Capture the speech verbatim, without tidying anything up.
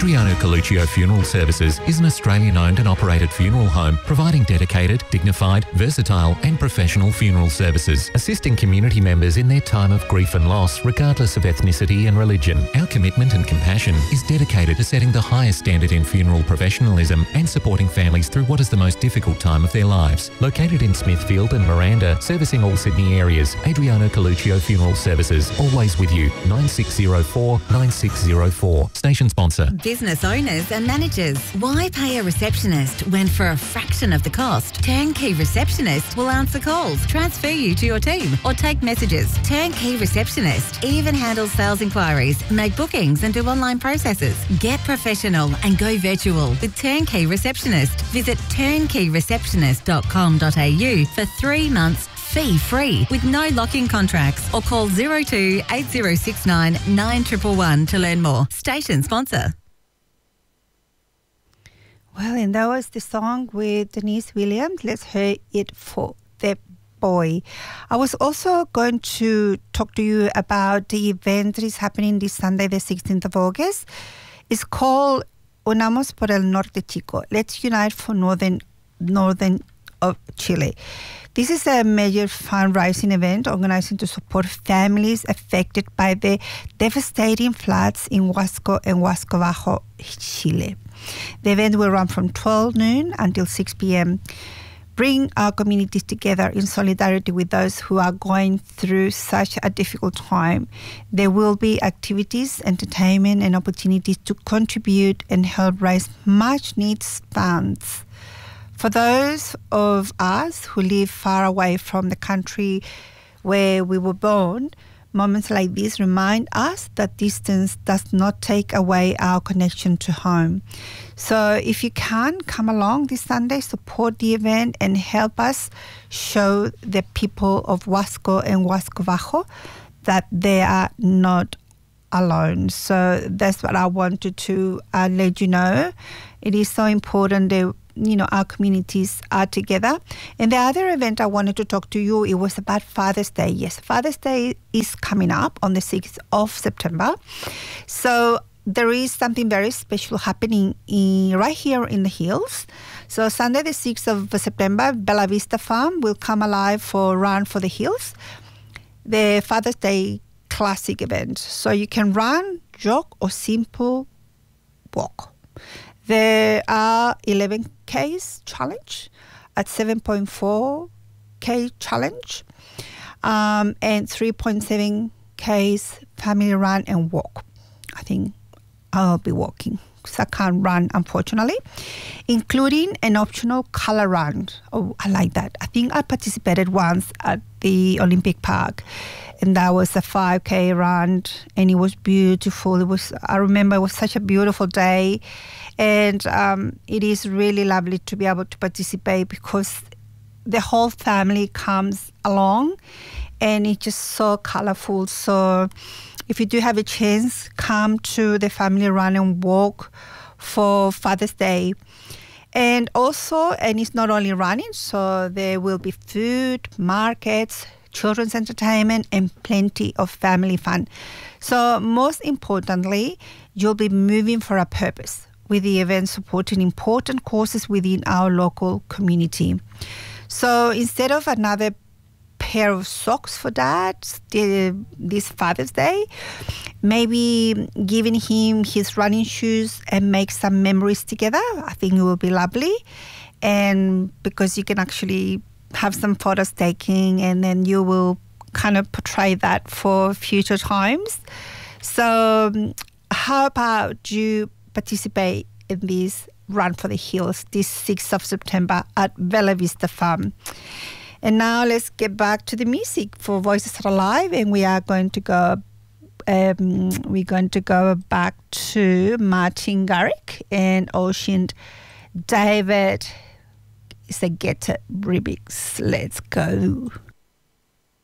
Adriano Coluccio Funeral Services is an Australian-owned and operated funeral home providing dedicated, dignified, versatile and professional funeral services, assisting community members in their time of grief and loss regardless of ethnicity and religion. Our commitment and compassion is dedicated to setting the highest standard in funeral professionalism and supporting families through what is the most difficult time of their lives. Located in Smithfield and Miranda, servicing all Sydney areas, Adriano Coluccio Funeral Services, always with you. nine six zero four nine six zero four. Station sponsor. Business owners and managers, why pay a receptionist when for a fraction of the cost, Turnkey Receptionist will answer calls, transfer you to your team or take messages. Turnkey Receptionist even handles sales inquiries, make bookings and do online processes. Get professional and go virtual with Turnkey Receptionist. Visit turnkey receptionist dot com dot a u for three months fee-free with no lock-in contracts, or call zero two eight zero six nine nine one one one to learn more. Station sponsor. Well, and that was the song with Denise Williams. Let's hear it for the boy. I was also going to talk to you about the event that is happening this Sunday, the sixteenth of August. It's called Unamos por el Norte Chico. Let's Unite for Northern, Northern of Chile. This is a major fundraising event organizing to support families affected by the devastating floods in Huasco and Huasco Bajo, Chile. The event will run from twelve noon until six p.m. Bring our communities together in solidarity with those who are going through such a difficult time. There will be activities, entertainment, and opportunities to contribute and help raise much-needed funds. For those of us who live far away from the country where we were born, moments like this remind us that distance does not take away our connection to home. So if you can, come along this Sunday, support the event and help us show the people of Huasco and Huasco Bajo that they are not alone. So that's what I wanted to uh, let you know. It is so important that, you know, our communities are together. And the other event I wanted to talk to you, it was about Father's Day. Yes, Father's Day is coming up on the sixth of September. So there is something very special happening in, right here in the hills. So Sunday the sixth of September, Bella Vista Farm will come alive for Run for the Hills, the Father's Day classic event. So you can run, jog or simple walk. There are eleven K's challenge at seven point four K challenge um, and three point seven K's family run and walk. I think I'll be walking because I can't run, unfortunately, including an optional color run. Oh, I like that. I think I participated once at the Olympic Park, and that was a five K run, and it was beautiful. It was, I remember it was such a beautiful day, and um, it is really lovely to be able to participate because the whole family comes along, and it's just so colorful. So if you do have a chance, come to the family run and walk for Father's Day. And also, and it's not only running, so there will be food, markets, children's entertainment, and plenty of family fun. So most importantly, you'll be moving for a purpose, with the event supporting important causes within our local community. So instead of another pair of socks for dad this Father's Day, maybe giving him his running shoes and make some memories together. I think it will be lovely. And because you can actually have some photos taken, and then you will kind of portray that for future times. So how about you participate in this Run for the Hills this sixth of September at Bella Vista Farm? And now let's get back to the music for Voices That Are Alive, and we are going to go. Um, we're going to go back to Martin Garrix and Ocean David. It's a Get It remix. Let's go.